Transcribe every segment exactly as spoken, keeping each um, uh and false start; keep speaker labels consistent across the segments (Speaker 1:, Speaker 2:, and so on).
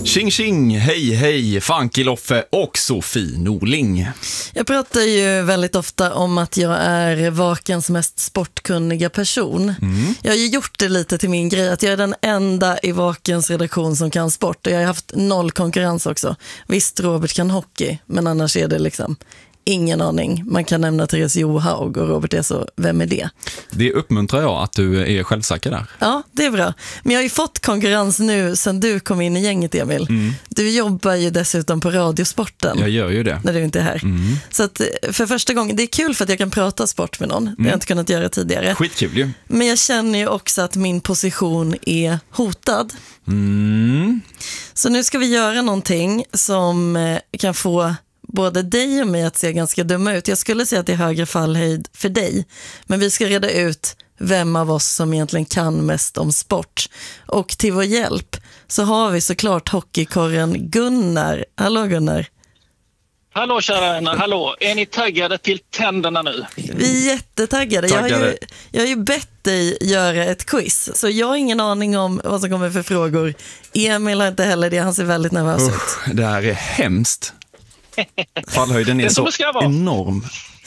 Speaker 1: Tjing tjing, hej hej, Funky Loffe och Sofie Norling.
Speaker 2: Jag pratar ju väldigt ofta om att jag är Vakens mest sportkunniga person. Mm. Jag har ju gjort det lite till min grej att jag är den enda i Vakens redaktion som kan sport. Och jag har haft noll konkurrens också. Visst, Robert kan hockey, men annars är det liksom ingen aning. Man kan nämna Therese Johaug och Robert är så, vem är det?
Speaker 1: Det uppmuntrar jag att du är självsäker där.
Speaker 2: Ja, det är bra. Men jag har ju fått konkurrens nu sen du kom in i gänget, Emil. Mm. Du jobbar ju dessutom på Radiosporten.
Speaker 1: Jag gör ju det.
Speaker 2: När du inte är här. Mm. Så att för första gången, det är kul för att jag kan prata sport med någon. Mm. Det har jag inte kunnat göra tidigare.
Speaker 1: Skitkul ju.
Speaker 2: Men jag känner ju också att min position är hotad.
Speaker 1: Mm.
Speaker 2: Så nu ska vi göra någonting som kan få både dig och mig att se ganska dumma ut. Jag skulle säga att det är högre fallhöjd för dig. Men vi ska reda ut vem av oss som egentligen kan mest om sport. Och till vår hjälp så har vi såklart hockeykorren Gunnar. Hallå Gunnar.
Speaker 3: Hallå kära vänner, hallå. Är ni taggade till tänderna nu?
Speaker 2: Vi är jättetaggade. Jag har, ju, jag har ju bett dig göra ett quiz. Så jag har ingen aning om vad som kommer för frågor. Emil har inte heller det, han ser väldigt nervös ut.
Speaker 1: Usch, det här är hemskt. Fallhöjden är, är så enorm.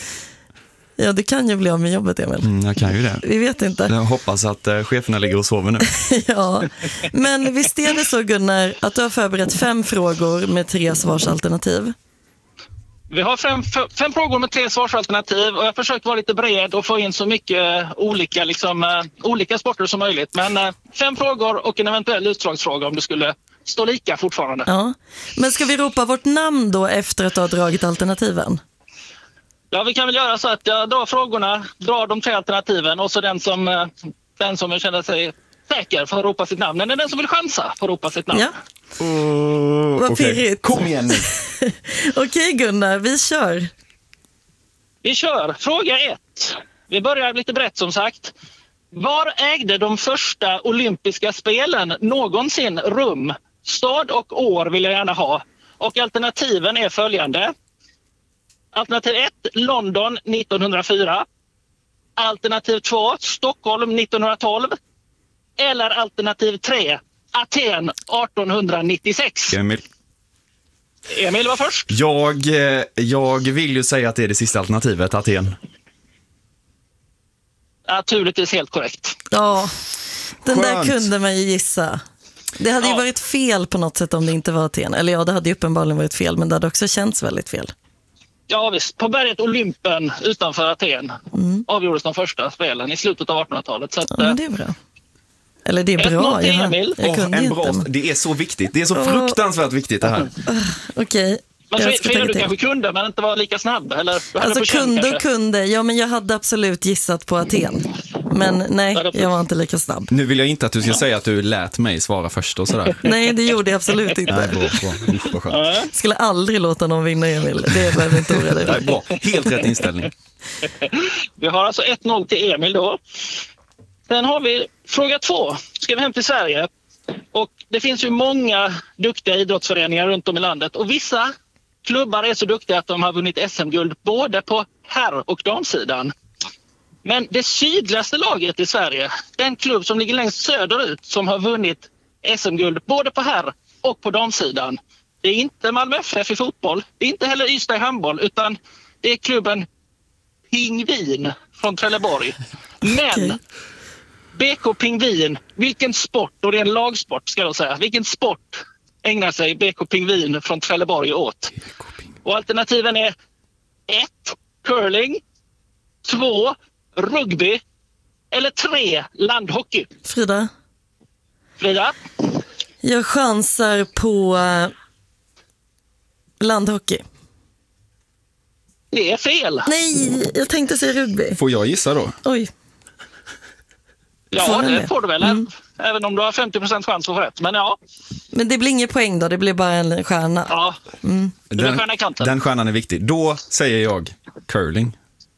Speaker 2: Ja, det kan ju bli av med jobbet, Emil.
Speaker 1: Mm, jag kan ju det.
Speaker 2: Vi vet inte.
Speaker 1: Jag hoppas att uh, cheferna ligger och sover nu.
Speaker 2: Ja, men visst är det så Gunnar att du har förberett fem frågor med tre svarsalternativ?
Speaker 3: Vi har fem, fem frågor med tre svarsalternativ och jag försöker vara lite bred och få in så mycket olika, liksom, uh, olika sporter som möjligt. Men uh, fem frågor och en eventuell utslagsfråga om det skulle stå lika fortfarande.
Speaker 2: Ja. Men ska vi ropa vårt namn då efter att ha dragit alternativen?
Speaker 3: Ja, vi kan väl göra så att jag drar frågorna, drar de tre alternativen och så den som, den som känner sig säker får ropa sitt namn. Men den som vill chansa får ropa sitt namn.
Speaker 2: Ja.
Speaker 1: Uh,
Speaker 2: Vad
Speaker 1: okay.
Speaker 2: pirrigt.
Speaker 1: Kom igen nu.
Speaker 2: Okej okay, Gunnar, vi kör.
Speaker 3: Vi kör. Fråga ett. Vi börjar lite brett som sagt. Var ägde de första olympiska spelen någonsin rum? Stad och år vill jag gärna ha. Och alternativen är följande. Alternativ ett, London nittonhundrafyra. Alternativ två, Stockholm nittonhundratolv. Eller alternativ tre, Aten artonhundranittiosex.
Speaker 1: Emil.
Speaker 3: Emil var först.
Speaker 1: Jag, jag vill ju säga att det är det sista alternativet, Aten.
Speaker 3: Naturligtvis helt korrekt.
Speaker 2: Ja, den
Speaker 1: Skönt.
Speaker 2: Där kunde man ju gissa. Det hade ju ja. varit fel på något sätt om det inte var Aten. Eller ja, det hade ju uppenbarligen varit fel, men det hade också känts väldigt fel.
Speaker 3: Ja visst, på berget Olympen utanför Aten mm. avgjordes de första spelen i slutet av artonhundratalet. Så att,
Speaker 2: ja, men det är bra. Eller det är bra.
Speaker 3: Jag,
Speaker 2: jag, jag
Speaker 1: oh, en bra, det är så viktigt. Det är så oh. fruktansvärt viktigt det här.
Speaker 2: Uh, Okej. Okay.
Speaker 3: Men Frida, du kanske kunde, men inte var lika snabb? Eller
Speaker 2: alltså kunde och kunde. Ja, men jag hade absolut gissat på Aten. Men nej, jag var inte lika snabb.
Speaker 1: Nu vill jag inte att du ska ja. säga att du lät mig svara först och sådär.
Speaker 2: Nej, det gjorde jag absolut inte.
Speaker 1: Nej, bra, bra. Bra, bra.
Speaker 2: Skulle aldrig låta någon vinna, Emil. Det behöver inte oroa dig.
Speaker 1: Nej, bra. Helt rätt inställning.
Speaker 3: Vi har alltså ett noll till Emil då. Sen har vi fråga två. Ska vi hem till Sverige? Och det finns ju många duktiga idrottsföreningar runt om i landet. Och vissa klubbar är så duktiga att de har vunnit S M-guld både på herr- och damsidan. Men det sydligaste laget i Sverige, den klubb som ligger längst söderut som har vunnit S M-guld både på herr- och på damsidan. Det är inte Malmö F F i fotboll, det är inte heller Ystad i handboll, utan det är klubben Pingvin från Trelleborg. Men okay. B K Pingvin, vilken sport, och det är en lagsport ska jag säga, vilken sport ägnar sig B K Pingvin från Trelleborg åt? Och alternativen är ett curling, två rugby eller tre landhockey.
Speaker 2: Frida?
Speaker 3: Frida?
Speaker 2: Jag chansar på landhockey.
Speaker 3: Det är fel.
Speaker 2: Nej, jag tänkte säga rugby.
Speaker 1: Får jag gissa då?
Speaker 2: Oj.
Speaker 3: Ja, får det får du väl. Mm. Även om du har femtio procent chans att få rätt. Men ja.
Speaker 2: Men det blir ingen poäng då, det blir bara en stjärna.
Speaker 3: Ja,
Speaker 2: mm.
Speaker 3: det blir stjärna i kanten.
Speaker 1: Den stjärnan är viktig. Då säger jag curling.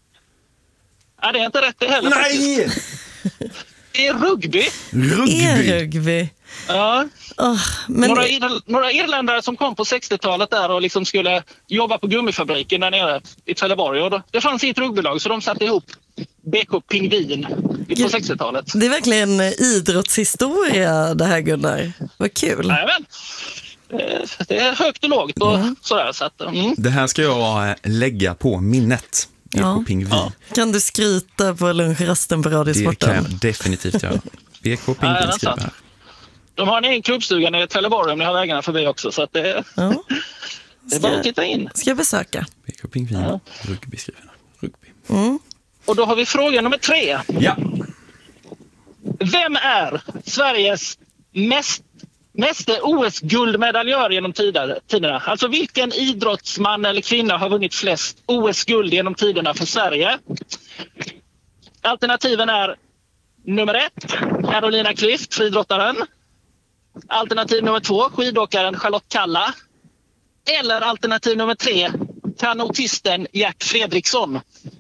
Speaker 3: Ja, det är inte rätt det heller.
Speaker 1: Nej!
Speaker 3: Det är rugby.
Speaker 1: Rugby?
Speaker 2: Är rugby?
Speaker 3: Ja.
Speaker 2: Oh, men
Speaker 3: några,
Speaker 2: det...
Speaker 3: ir- några irländare som kom på sextiotalet där och liksom skulle jobba på gummifabriken där nere i Trelleborg. Och då, det fanns ett rugbylag så de satte ihop B K Pingvin på sextiotalet.
Speaker 2: Det är verkligen idrottshistoria det här, Gunnar. Vad kul.
Speaker 3: Jajamän. Det är högt och lågt och mm. sådär. Så att, mm.
Speaker 1: Det här ska jag lägga på minnet.
Speaker 2: Ja. Ja. Kan du skryta på lunchrasten på Radiosporten?
Speaker 1: Det kan jag definitivt göra. B K Pingvin skriver här.
Speaker 3: De har en egen klubbstuga nere i Trelleborg om ni har vägarna förbi också. Så att det,
Speaker 2: ja.
Speaker 3: det är bara att titta in.
Speaker 2: Ska jag besöka?
Speaker 1: B K Pingvin, ja. Rugby skriver här. Rugby.
Speaker 3: Mm. Och då har vi fråga nummer tre.
Speaker 1: Ja.
Speaker 3: Vem är Sveriges mest Meste O S-guldmedaljör genom tiderna? Alltså vilken idrottsman eller kvinna har vunnit flest O S-guld genom tiderna för Sverige? Alternativen är nummer ett, Carolina Klüft, friidrottaren. Alternativ nummer två, skidåkaren Charlotte Kalla. Eller alternativ nummer tre, kanotisten Jack Fredriksson.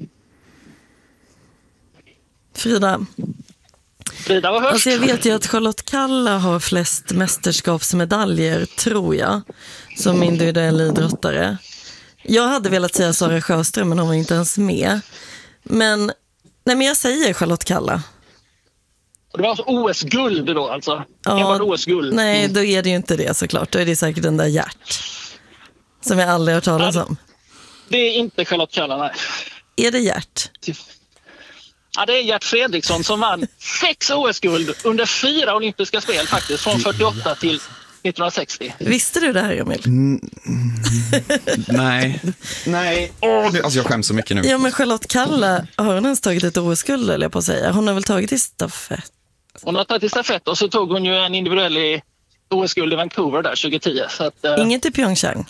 Speaker 2: Frida.
Speaker 3: Frida var högst.
Speaker 2: Alltså jag vet ju att Charlotte Kalla har flest mästerskapsmedaljer, tror jag, som individuell idrottare. Jag hade velat säga Sara Sjöström, men hon var inte ens med. Men, nej, men jag säger Charlotte Kalla.
Speaker 3: Det var alltså O S-guld då alltså?
Speaker 2: Ja,
Speaker 3: O S-guld.
Speaker 2: Nej, då är det ju inte det såklart. Då är det säkert den där Gert som jag aldrig har hört talas om.
Speaker 3: Det är inte Charlotte Kalla, nej.
Speaker 2: Är det Gert?
Speaker 3: Ja, det är Gert Fredriksson som vann sex O S-guld under fyra olympiska spel faktiskt, från fyrtioåtta till nittonhundrasextio.
Speaker 2: Visste du det här, Emil?
Speaker 1: Mm, nej. Nej. Oh, alltså jag skäms så mycket nu.
Speaker 2: Ja, men Charlotte Kalla, har hon ens tagit ett O S-guld, eller jag på att säga? Hon har väl tagit i stafett?
Speaker 3: Hon har tagit i stafett och så tog hon ju en individuell i O S-guld i Vancouver där tjugohundratio. Så att, uh,
Speaker 2: Inget i Pyeongchang?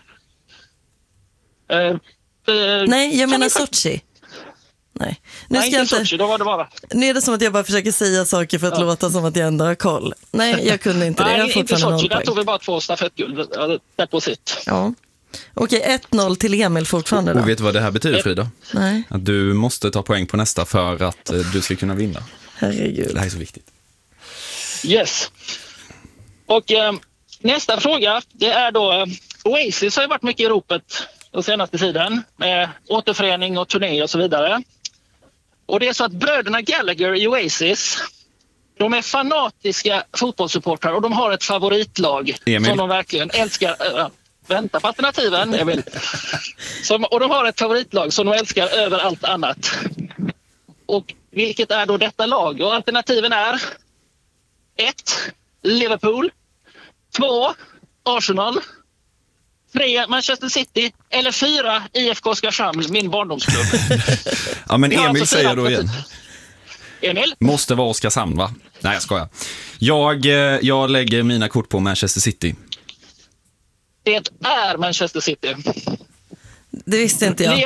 Speaker 3: Uh, uh,
Speaker 2: Nej, jag menar Sochi. Nej, nu
Speaker 3: Nej,
Speaker 2: ska
Speaker 3: inte
Speaker 2: inte...
Speaker 3: Sochi, då var det bara.
Speaker 2: Nu är det som att jag bara försöker säga saker för att ja. låta som att jag ändå har koll. Nej, jag kunde inte det.
Speaker 3: Nej,
Speaker 2: jag har
Speaker 3: inte Sochi, där
Speaker 2: poäng.
Speaker 3: tog vi bara två stafettguld. Ja, på sitt.
Speaker 2: Ja. Okej, ett noll till Emil fortfarande då.
Speaker 1: Och vet du vad det här betyder, Frida?
Speaker 2: Nej.
Speaker 1: Att du måste ta poäng på nästa för att eh, du ska kunna vinna.
Speaker 2: Herregud.
Speaker 1: Det här är så viktigt.
Speaker 3: Yes. Och eh, nästa fråga, det är då eh, Oasis har ju varit mycket i ropet den senaste tiden med återförening och turné och så vidare. Och det är så att bröderna Gallagher i Oasis, de är fanatiska fotbollssupportrar och de har ett favoritlag
Speaker 1: Emil.
Speaker 3: Som de verkligen älskar. Äh, vänta på alternativen, Emil. Som, och de har ett favoritlag som de älskar över allt annat. Och vilket är då detta lag? Och alternativen är ett, Liverpool, två, Arsenal, tre, Manchester City eller fyra, I F K Oskarshamn, min barndomsklubb.
Speaker 1: Ja, men Emil
Speaker 3: alltså
Speaker 1: säger då igen.
Speaker 3: Emil?
Speaker 1: Måste vara Oskarshamn, va? Nej, jag skojar. Jag, jag lägger mina kort på Manchester City.
Speaker 3: Det är Manchester City.
Speaker 2: Det visste inte jag.